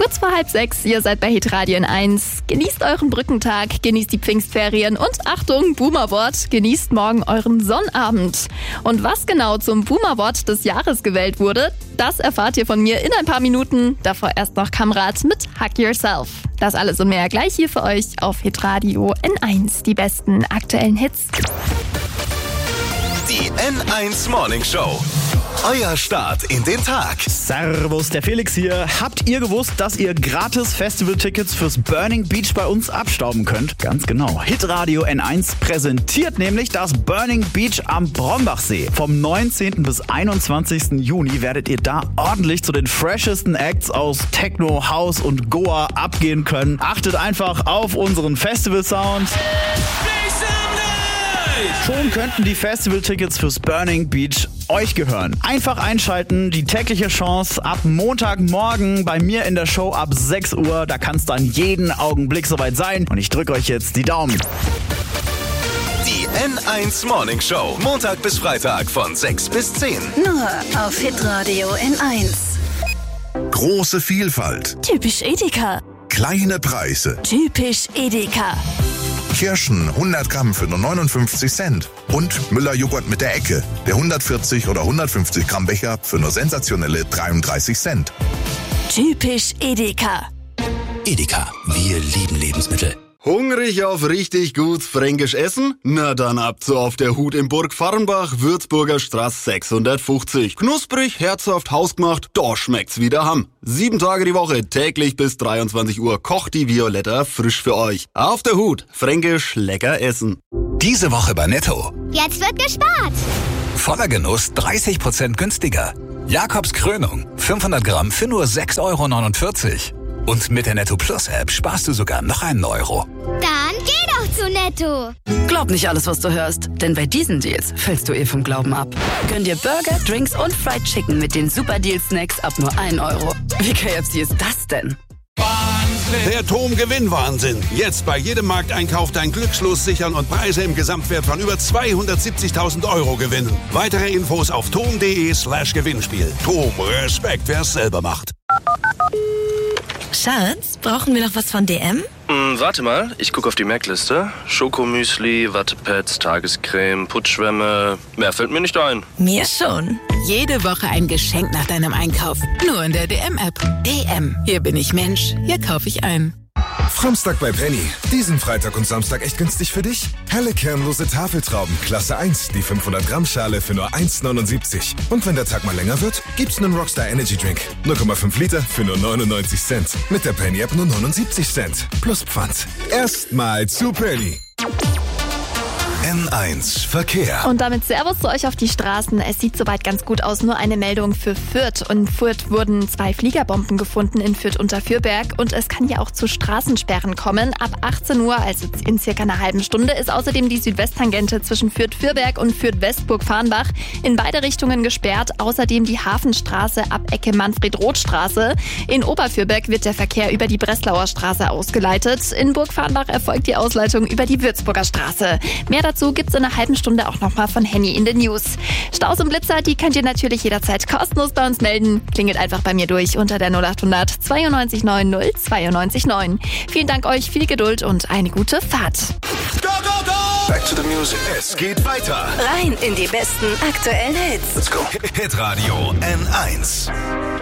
Kurz vor 5:30, ihr seid bei Hitradio N1. Genießt euren Brückentag, genießt die Pfingstferien und Achtung, Boomerwort, genießt morgen euren Sonnabend. Und was genau zum Boomerwort des Jahres gewählt wurde, das erfahrt ihr von mir in ein paar Minuten. Davor erst noch Kamrat mit Hug Yourself. Das alles und mehr gleich hier für euch auf Hitradio N1. Die besten aktuellen Hits. Die N1 Morning Show. Euer Start in den Tag. Servus, der Felix hier. Habt ihr gewusst, dass ihr gratis Festivaltickets fürs Burning Beach bei uns abstauben könnt? Ganz genau. Hitradio N1 präsentiert nämlich das Burning Beach am Brombachsee. Vom 19. bis 21. Juni werdet ihr da ordentlich zu den freshesten Acts aus Techno, House und Goa abgehen können. Achtet einfach auf unseren Festival-Sound. Schon könnten die Festivaltickets fürs Burning Beach euch gehören. Einfach einschalten, die tägliche Chance ab Montagmorgen bei mir in der Show ab 6 Uhr. Da kann es dann jeden Augenblick soweit sein. Und ich drücke euch jetzt die Daumen. Die N1 Morning Show. Montag bis Freitag von 6 bis 10. Nur auf Hitradio N1. Große Vielfalt. Typisch Edeka. Kleine Preise. Typisch Edeka. Kirschen 100 Gramm für nur 59 Cent. Und Müller-Joghurt mit der Ecke. Der 140 oder 150 Gramm Becher für nur sensationelle 33 Cent. Typisch Edeka. Edeka, wir lieben Lebensmittel. Hungrig auf richtig gut fränkisch Essen? Na dann ab zu Auf der Hut in Burg Farrenbach, Würzburger Straße 650. Knusprig, herzhaft, hausgemacht, da schmeckt's wie daheim. 7 Tage die Woche, täglich bis 23 Uhr kocht die Violetta frisch für euch. Auf der Hut, fränkisch lecker essen. Diese Woche bei Netto. Jetzt wird gespart. Voller Genuss 30% günstiger. Jakobs Krönung, 500 Gramm für nur 6,49 €. Und mit der Netto Plus App sparst du sogar noch einen Euro. Dann geh doch zu Netto. Glaub nicht alles, was du hörst, denn bei diesen Deals fällst du vom Glauben ab. Gönn dir Burger, Drinks und Fried Chicken mit den Super Deal Snacks ab nur 1 Euro. Wie KFC ist das denn? Der TOM-Gewinn-Wahnsinn. Jetzt bei jedem Markteinkauf dein Glückslos sichern und Preise im Gesamtwert von über 270.000 € gewinnen. Weitere Infos auf tom.de/Gewinnspiel. TOM, Respekt, wer es selber macht. Schatz, brauchen wir noch was von DM? Warte mal, ich gucke auf die Merkliste. Schokomüsli, Wattepads, Tagescreme, Putzschwämme. Mehr fällt mir nicht ein. Mir schon. Jede Woche ein Geschenk nach deinem Einkauf. Nur in der DM-App. DM. Hier bin ich Mensch. Hier kaufe ich ein. Samstag bei Penny. Diesen Freitag und Samstag echt günstig für dich? Helle kernlose Tafeltrauben, Klasse 1, die 500 Gramm Schale für nur 1,79. Und wenn der Tag mal länger wird, gibt's einen Rockstar Energy Drink. 0,5 Liter für nur 99 Cent. Mit der Penny App nur 79 Cent. Plus Pfand. Erstmal zu Penny. N1 Verkehr. Und damit Servus zu euch auf die Straßen. Es sieht soweit ganz gut aus. Nur eine Meldung für Fürth. In Fürth wurden 2 Fliegerbomben gefunden in Fürth-Unterfürberg. Und es kann ja auch zu Straßensperren kommen. Ab 18 Uhr, also in circa einer halben Stunde, ist außerdem die Südwesttangente zwischen Fürth-Fürberg und Fürth-Westburg-Farnbach in beide Richtungen gesperrt. Außerdem die Hafenstraße ab Ecke Manfred-Roth-Straße. In Oberfürberg wird der Verkehr über die Breslauer Straße ausgeleitet. In Burg-Farnbach erfolgt die Ausleitung über die Würzburger Straße. Mehr dazu gibt's in einer halben Stunde auch nochmal von Henny in den News. Staus und Blitzer, die könnt ihr natürlich jederzeit kostenlos bei uns melden. Klingelt einfach bei mir durch unter der 0800 92 90 92 9. Vielen Dank euch, viel Geduld und eine gute Fahrt. Go, go, go! Back to the music. Es geht weiter. Rein in die besten aktuellen Hits. Let's go. Hitradio N1.